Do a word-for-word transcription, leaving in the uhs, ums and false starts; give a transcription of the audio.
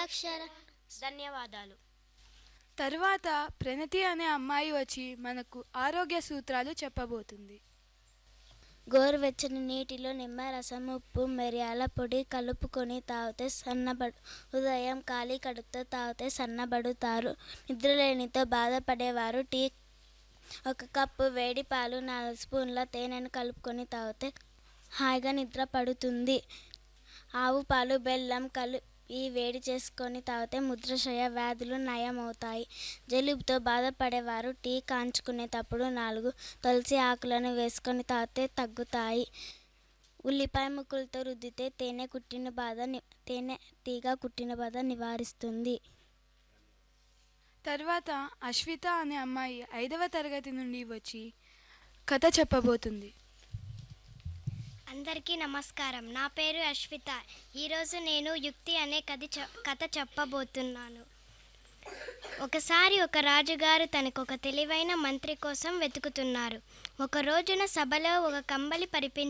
యోగాక్షర. ధన్యవాదాలు. తరువాత ప్రణతి అనే అమ్మాయి వచ్చి మనకు ఆరోగ్య సూత్రాలు చెప్పబోతుంది. గోరువెచ్చని నీటిలో నిమ్మరసం, ఉప్పు, మిరియాల పొడి కలుపుకొని తాగితే సన్నబడు. ఉదయం ఖాళీ కడుపుతో తాగితే సన్నబడుతారు. నిద్రలేనితో బాధపడేవారు టీ ఒక కప్పు వేడి పాలు, నాలుగు స్పూన్ల తేనెను కలుపుకొని తాగితే హాయిగా నిద్ర పడుతుంది. ఆవు పాలు, బెల్లం కలిపి వేడి చేసుకొని తాగితే మూత్రాశయ వ్యాధులు నయమవుతాయి. జలుబుతో బాధపడేవారు టీ కాంచుకునేటప్పుడు నాలుగు తులసి ఆకులను వేసుకొని తాగితే తగ్గుతాయి. ఉల్లిపాయ ముక్కలతో రుద్దితే తేనె కుట్టిన బాధ తేనె తీగ కుట్టిన బాధ నివారిస్తుంది. తర్వాత అశ్విత అనే అమ్మాయి ఐదవ తరగతి నుండి వచ్చి కథ చెప్పబోతుంది. అందరికీ నమస్కారం. నా పేరు అశ్విత. ఈరోజు నేను యుక్తి అనే కథ కథ చెప్పబోతున్నాను. ఒకసారి ఒక రాజుగారు తనకు ఒక తెలివైన మంత్రి కోసం వెతుకుతున్నారు. ఒక రోజున సభలో ఒక కంబళి పరిపించి